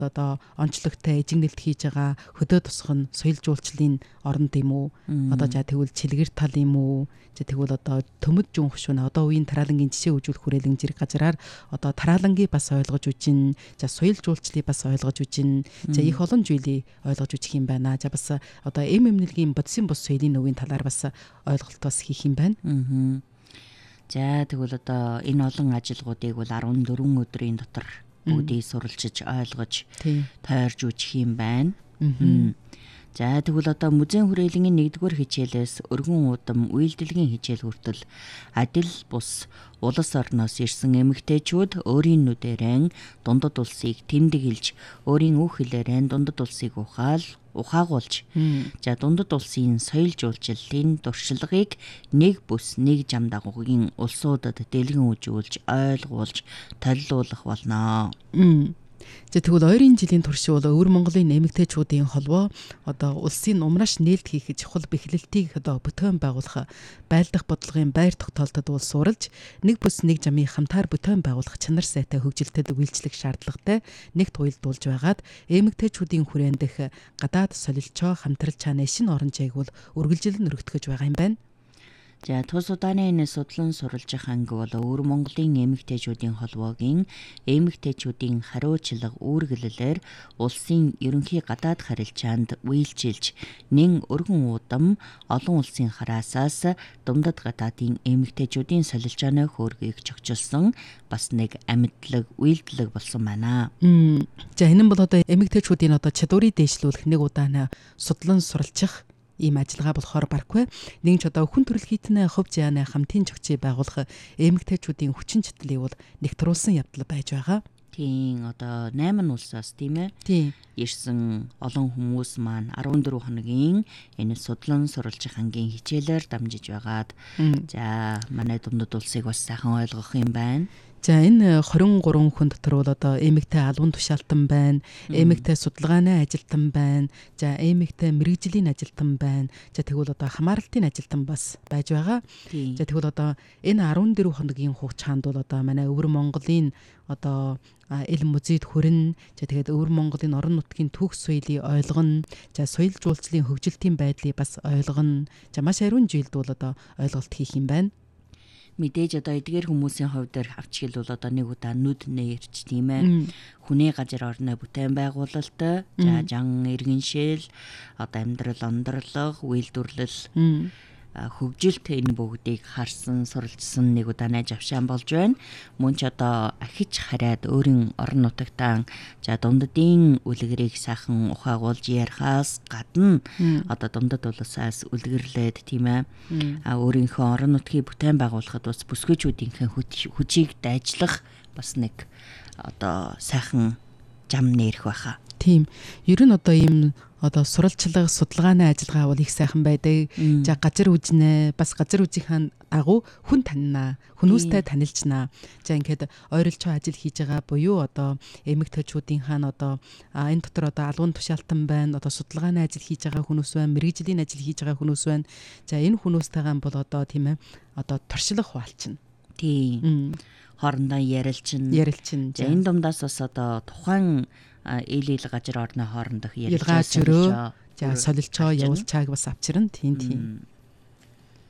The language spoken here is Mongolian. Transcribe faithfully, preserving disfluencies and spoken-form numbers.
одоо онцлогтой эжигнэлт хийж байгаа хөдөө тусах нь соёл жуулчлалын оронд юм уу? Одоо за тэгвэл чилгэр тал юм уу? За тэгвэл одоо төмөд жун хөшүүнэ одоо үеийн тараалангийн жишээ үзүүлэх хүрээлэн зэрэг газараар одоо тараалангийн бас ойлгож үжин, за соёл жуулчлалыг бас ойлгож үжин, за их олон зүйлийг ойлгож үжих юм байна. За бас одоо эм эмнэлгийн бодисын бус соёлын өвийн талаар бас ойлголт бас хийх юм байна. Аа. За тэгвэл одоо энэ олон ажилгуудыг бол арван дөрвөн өдрийн дотор бүгдийг суралцж ойлгож тойрж үжих юм байна. За тэгвэл одоо музейн хүрээлэнгийн нэгдүгээр хичээлээс өргөн удам үйлдвэрлэгийн хичээл хүртэл адил бус улс орноос ирсэн эмэгтэйчүүд өөрийн нүдэрэн дундад улсыг тэмдэглэж, өөрийн үг хэлээрэн дундад улсыг ухаал ухаагуулж, за дундад улсын соёл жуулчлалын туршлагыг нэг бүс нэг зам дагуугийн улсуудад дэлгэн үзүүлж, ойлгуулж, толилуулах болно. За тэгвэл ойрын жилийн туршид бол өвөр Монголын эмэгтэйчүүдийн холбоо одоо улсын умраш нээлт хийх чухал бэхлэлтийг одоо бүтээн байгуулах, байлдах бодлогын байр тогтоолтод бол суралж, нэг бүс нэг замын хамтаар бүтээн байгуулах чанар сайтай хөгжилтэд үйлчлэх шаардлагатай нэгт уялдуулж байгаад эмэгтэйчүүдийн хүрээнд дэх гадаад солилчоо хамтрал чанаа шинэ орон зайг бол үргэлжлэн өргөтгөж байгаа юм байна. За тус удааны энэ судлан суралцах анги бол өвөр Монголын эмэгтэйчүүдийн холбоогийн эмэгтэйчүүдийн хариуцлага үүргэлэлээр улсын ерөнхий гадаад харилцаанд үйлчилж, нэн өргөн удам олон улсын хараасаас дундад гадаадын эмэгтэйчүүдийн солилжооны хөөргийг чогчилсон бас нэг амьдлаг үйлдэлэг болсон байна. За энэ нь бол одоо эмэгтэйчүүдийн одоо чадварыг дээшлүүлэх нэг удааны судлан суралцах ийм ажиллагаа болохоор баргүй. Нэг ч одоо хүн төрөл хийтнэ хувь зяаны хамтын зохицыг байгуулах эмэгтэйчүүдийн хүчин чадлыг бол нэгтруулсан явдал байж байгаа. Тийм одоо найман улсаас тийм ээ. Тийм. Ирсэн олон хүмүүс маань арван дөрвөн хоногийн энэ судлан суралцах ангийн хичээлээр дамжиж байгаад за манай дундад улсыг бас сайхан ойлгох юм байна. За энэ хорин гурван хүн дотор бол одоо эмэгтэй албан тушаалтан байна, эмэгтэй судалгааны ажилтан байна, за эмэгтэй мэрэгжлийн ажилтан байна. За тэгвэл одоо хамааралтын ажилтан бас байж байгаа. За тэгвэл одоо энэ арван дөрвөн хоногийн хугацаанд бол одоо манай өвөр Монголын одоо эл музейд хүрэн, за тэгээд өвөр Монголын орон нутгийн түүх соёлыг ойлгоно, за соёл жуулчлалын хөгжилтийн байдлыг бас ойлгоно. За маш ариун жилд бол одоо ойлголт хийх юм байна. Мэдээж одоо эдгээр хүмүүсийн хувьд авч хэл бол одоо нэг удаа нүд нээрч тийм ээ. Хүний газар орны бүтээн байгуулалт, за жан иргэншил, одоо амьдрал ондөрлог, үйлдвэрлэл, хөгжилт энэ бүгдийг харсан, суралцсан нэг удаа найж авшаан болж байна. Мөн ч одоо ахиж хараад өөрийн орон нутагтаа за дундадын үлгэрийг сайхан ухаагуулж ярихаас гадна одоо дундад улсаас үлгэрлээд тийм ээ. А өөрийнхөө орон нутгийн бүтээн байгуулахад бас бүсгүйчүүдийнхээ хүчийг дайжлах бас нэг одоо сайхан зам нэрх байхаа. Тийм. Ер нь одоо ийм одоо суралцлага, судалгааны ажиллагаа бол их сайхан байдаг. За газар үзнэ, бас газар үзийнхаа дагуу хүн танина, хүмүүстээ танилцна. За ингээд ойролцоо ажил хийж байгаа буюу одоо эмэгтэйчүүдийнхаа одоо энэ дотор одоо албан тушаалтан байна, одоо судалгааны ажил хийж байгаа хүмүүс байна, мэрэгжлийн ажил хийж байгаа хүмүүс байна. За энэ хүмүүстэйгээ бол одоо тийм ээ одоо туршлага хуваалцна. Тийм. Хоорондоо ярилцна. Ярилцна. За энэ дундаас бас одоо тухайн ил ил газар орны хоорондох ярилцаа зөрөө, за солилчоо явуулчааг бас авчирна. Тийм тийм.